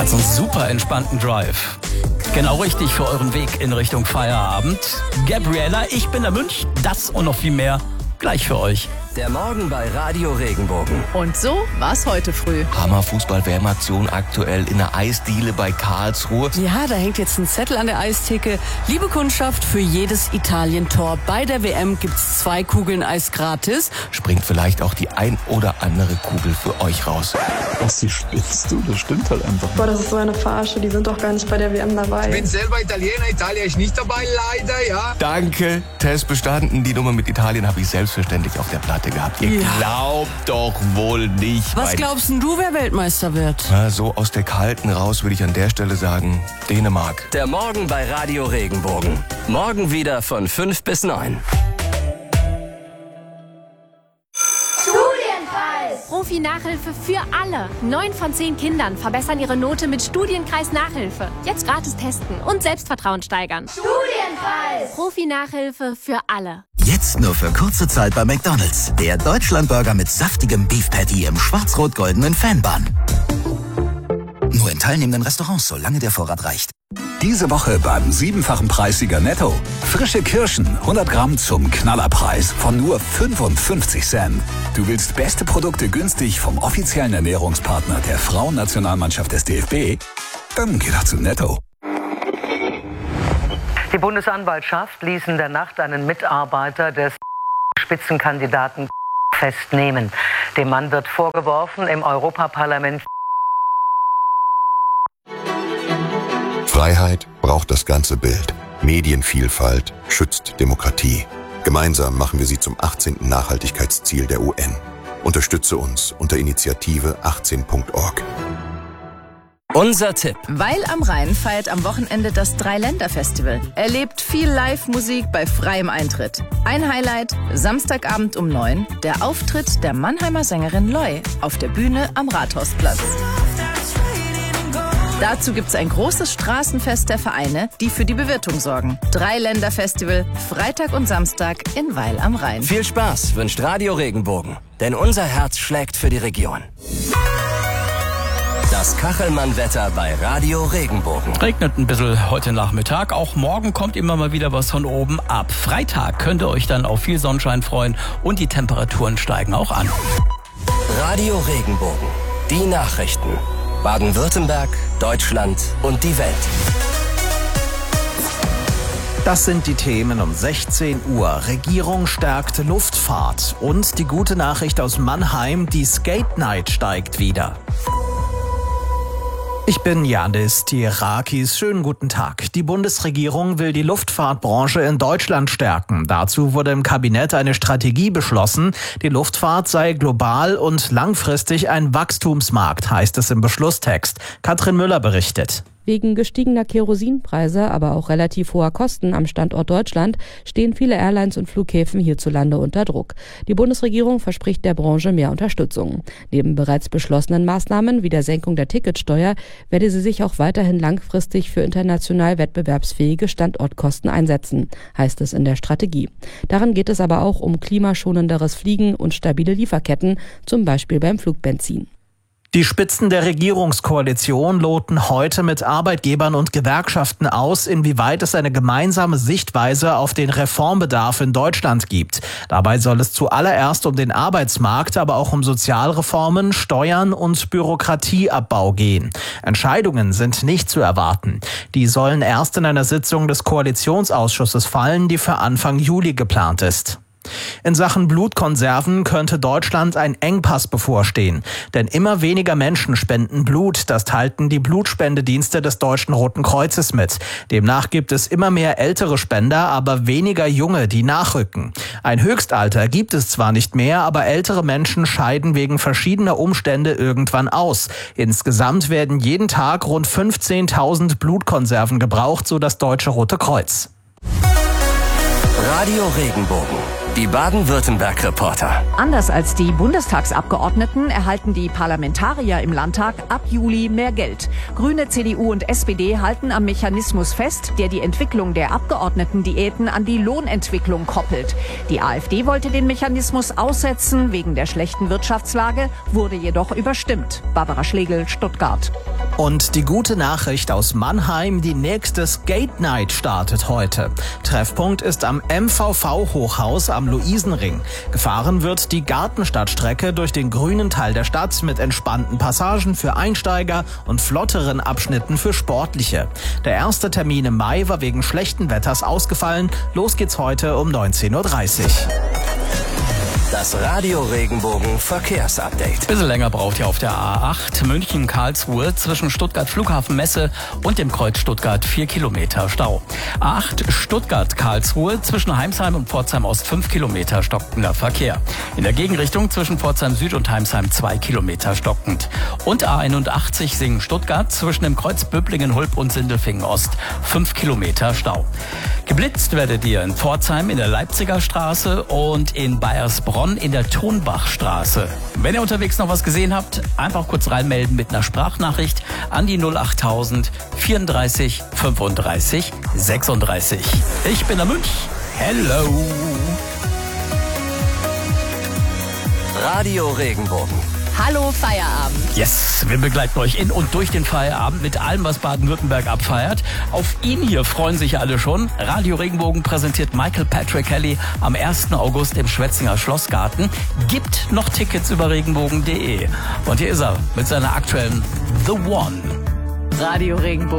hat so einen super entspannten Drive. Genau richtig für euren Weg in Richtung Feierabend. Gabriella, ich bin der Münch. Das und noch viel mehr gleich für euch. Der Morgen bei Radio Regenbogen. Und so war's heute früh. Hammer-Fußball-WM-Aktion aktuell in der Eisdiele bei Karlsruhe. Ja, da hängt jetzt ein Zettel an der Eistheke. Liebe Kundschaft, für jedes Italien-Tor bei der WM gibt's 2 Kugeln Eis gratis. Springt vielleicht auch die ein oder andere Kugel für euch raus. Was spinnst du? Das stimmt halt einfach nicht. Boah, das ist so eine Verarsche. Die sind doch gar nicht bei der WM dabei. Ich bin selber Italiener. Italien ist nicht dabei, leider, ja. Danke, Test bestanden. Die Nummer mit Italien habe ich selbstverständlich auf der Platte gehabt. Ihr glaubt doch wohl nicht. Was glaubst denn du, wer Weltmeister wird? Na, so aus der Kalten raus würde ich an der Stelle sagen, Dänemark. Der Morgen bei Radio Regenbogen. Morgen wieder von 5 bis 9. Profi-Nachhilfe für alle. 9 von 10 Kindern verbessern ihre Note mit Studienkreis Nachhilfe. Jetzt gratis testen und Selbstvertrauen steigern. Studienkreis! Profi-Nachhilfe für alle. Jetzt nur für kurze Zeit bei McDonald's. Der Deutschlandburger mit saftigem Beef Patty im schwarz-rot-goldenen Fanbun. Nur in teilnehmenden Restaurants, solange der Vorrat reicht. Diese Woche beim 7-fachen Preissieger Netto. Frische Kirschen, 100 Gramm zum Knallerpreis von nur 55 Cent. Du willst beste Produkte günstig vom offiziellen Ernährungspartner der Frauennationalmannschaft des DFB? Dann geh doch zu Netto. Die Bundesanwaltschaft ließ in der Nacht einen Mitarbeiter des Spitzenkandidaten festnehmen. Dem Mann wird vorgeworfen, im Europaparlament. Freiheit braucht das ganze Bild. Medienvielfalt schützt Demokratie. Gemeinsam machen wir sie zum 18. Nachhaltigkeitsziel der UN. Unterstütze uns unter Initiative 18.org. Unser Tipp. Weil am Rhein feiert am Wochenende das Dreiländer-Festival. Erlebt viel Live-Musik bei freiem Eintritt. Ein Highlight, Samstagabend um 9, der Auftritt der Mannheimer Sängerin Loy auf der Bühne am Rathausplatz. Dazu gibt's ein großes Straßenfest der Vereine, die für die Bewirtung sorgen. Dreiländer-Festival, Freitag und Samstag in Weil am Rhein. Viel Spaß wünscht Radio Regenbogen, denn unser Herz schlägt für die Region. Das Kachelmann-Wetter bei Radio Regenbogen. Regnet ein bisschen heute Nachmittag. Auch morgen kommt immer mal wieder was von oben ab. Freitag könnt ihr euch dann auf viel Sonnenschein freuen und die Temperaturen steigen auch an. Radio Regenbogen. Die Nachrichten. Baden-Württemberg, Deutschland und die Welt. Das sind die Themen um 16 Uhr. Regierung stärkt Luftfahrt. Und die gute Nachricht aus Mannheim, die Skate Night steigt wieder. Ich bin Janis Tirakis. Schönen guten Tag. Die Bundesregierung will die Luftfahrtbranche in Deutschland stärken. Dazu wurde im Kabinett eine Strategie beschlossen. Die Luftfahrt sei global und langfristig ein Wachstumsmarkt, heißt es im Beschlusstext. Katrin Müller berichtet. Wegen gestiegener Kerosinpreise, aber auch relativ hoher Kosten am Standort Deutschland stehen viele Airlines und Flughäfen hierzulande unter Druck. Die Bundesregierung verspricht der Branche mehr Unterstützung. Neben bereits beschlossenen Maßnahmen wie der Senkung der Ticketsteuer werde sie sich auch weiterhin langfristig für international wettbewerbsfähige Standortkosten einsetzen, heißt es in der Strategie. Darin geht es aber auch um klimaschonenderes Fliegen und stabile Lieferketten, zum Beispiel beim Flugbenzin. Die Spitzen der Regierungskoalition loten heute mit Arbeitgebern und Gewerkschaften aus, inwieweit es eine gemeinsame Sichtweise auf den Reformbedarf in Deutschland gibt. Dabei soll es zuallererst um den Arbeitsmarkt, aber auch um Sozialreformen, Steuern und Bürokratieabbau gehen. Entscheidungen sind nicht zu erwarten. Die sollen erst in einer Sitzung des Koalitionsausschusses fallen, die für Anfang Juli geplant ist. In Sachen Blutkonserven könnte Deutschland ein Engpass bevorstehen. Denn immer weniger Menschen spenden Blut. Das teilten die Blutspendedienste des Deutschen Roten Kreuzes mit. Demnach gibt es immer mehr ältere Spender, aber weniger junge, die nachrücken. Ein Höchstalter gibt es zwar nicht mehr, aber ältere Menschen scheiden wegen verschiedener Umstände irgendwann aus. Insgesamt werden jeden Tag rund 15.000 Blutkonserven gebraucht, so das Deutsche Rote Kreuz. Radio Regenbogen. Die Baden-Württemberg-Reporter. Anders als die Bundestagsabgeordneten erhalten die Parlamentarier im Landtag ab Juli mehr Geld. Grüne, CDU und SPD halten am Mechanismus fest, der die Entwicklung der Abgeordnetendiäten an die Lohnentwicklung koppelt. Die AfD wollte den Mechanismus aussetzen wegen der schlechten Wirtschaftslage, wurde jedoch überstimmt. Barbara Schlegel, Stuttgart. Und die gute Nachricht aus Mannheim, die nächste Skate Night startet heute. Treffpunkt ist am MVV-Hochhaus am Luisenring. Gefahren wird die Gartenstadtstrecke durch den grünen Teil der Stadt mit entspannten Passagen für Einsteiger und flotteren Abschnitten für Sportliche. Der erste Termin im Mai war wegen schlechten Wetters ausgefallen. Los geht's heute um 19:30 Uhr. Das Radio Regenbogen Verkehrsupdate. Bisschen länger braucht ihr auf der A8 München-Karlsruhe zwischen Stuttgart Flughafen Messe und dem Kreuz Stuttgart 4 Kilometer Stau. A8 Stuttgart-Karlsruhe zwischen Heimsheim und Pforzheim Ost 5 Kilometer stockender Verkehr. In der Gegenrichtung zwischen Pforzheim Süd und Heimsheim 2 Kilometer stockend. Und A81 Singen-Stuttgart zwischen dem Kreuz Böblingen-Hulb und Sindelfingen Ost 5 Kilometer Stau. Geblitzt werdet ihr in Pforzheim in der Leipziger Straße und in Bayersbronn in der Thunbachstraße. Wenn ihr unterwegs noch was gesehen habt, einfach kurz reinmelden mit einer Sprachnachricht an die 08000 34 35 36. Ich bin der Münch. Hello. Radio Regenbogen. Hallo Feierabend. Yes, wir begleiten euch in und durch den Feierabend mit allem, was Baden-Württemberg abfeiert. Auf ihn hier freuen sich alle schon. Radio Regenbogen präsentiert Michael Patrick Kelly am 1. August im Schwetzinger Schlossgarten. Gibt noch Tickets über regenbogen.de. Und hier ist er mit seiner aktuellen The One. Radio Regenbogen.